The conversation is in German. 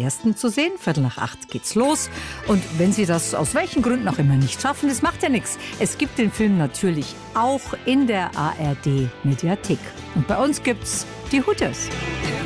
ersten zu sehen. 7:45 geht's los. Und wenn Sie das aus welchen Gründen auch immer nicht schaffen, das macht ja nichts. Es gibt den Film natürlich auch in der ARD-Mediathek. Und bei uns gibt's die Hooters.